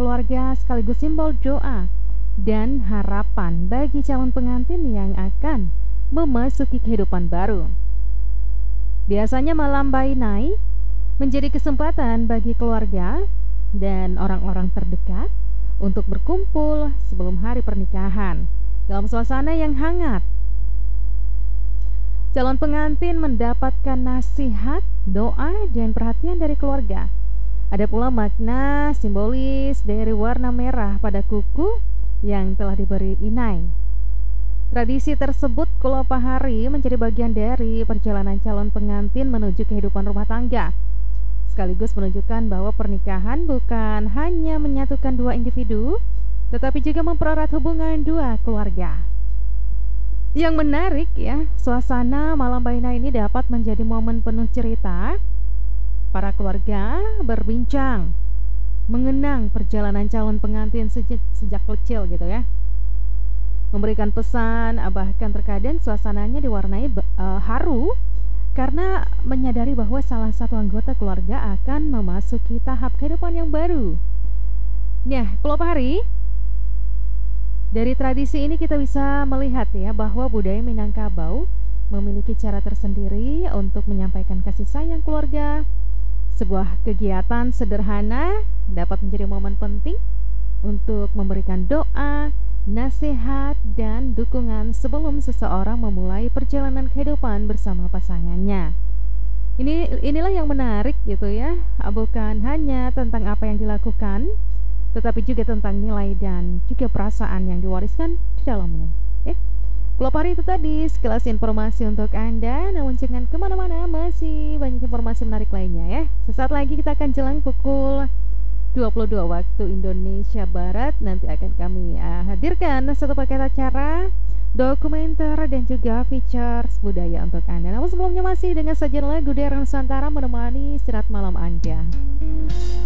keluarga sekaligus simbol doa dan harapan bagi calon pengantin yang akan memasuki kehidupan baru. Biasanya malam bainai menjadi kesempatan bagi keluarga dan orang-orang terdekat untuk berkumpul sebelum hari pernikahan dalam suasana yang hangat. Calon pengantin mendapatkan nasihat, doa, dan perhatian dari keluarga. Ada pula makna simbolis dari warna merah pada kuku yang telah diberi inai. Tradisi tersebut Kulopahari menjadi bagian dari perjalanan calon pengantin menuju kehidupan rumah tangga, sekaligus menunjukkan bahwa pernikahan bukan hanya menyatukan dua individu, tetapi juga mempererat hubungan dua keluarga. Yang menarik ya, suasana malam baina ini dapat menjadi momen penuh cerita. Para keluarga berbincang, mengenang perjalanan calon pengantin sejak kecil gitu ya. Memberikan pesan, bahkan terkadang suasananya diwarnai haru karena menyadari bahwa salah satu anggota keluarga akan memasuki tahap kehidupan yang baru. Nah, Kulopahari, dari tradisi ini kita bisa melihat ya bahwa budaya Minangkabau memiliki cara tersendiri untuk menyampaikan kasih sayang keluarga. Sebuah kegiatan sederhana dapat menjadi momen penting untuk memberikan doa, nasihat, dan dukungan sebelum seseorang memulai perjalanan kehidupan bersama pasangannya. Inilah yang menarik gitu ya, bukan hanya tentang apa yang dilakukan, tetapi juga tentang nilai dan juga perasaan yang diwariskan di dalamnya. Kulopahari itu tadi sekilas informasi untuk Anda, namun jangan kemana-mana, masih banyak informasi menarik lainnya ya. Sesaat lagi kita akan jelang pukul 22 waktu Indonesia Barat. Nanti akan kami hadirkan satu paket acara, dokumenter, dan juga features budaya untuk Anda. Namun sebelumnya masih dengan sajian lagu dari Nusantara menemani istirahat malam Anda.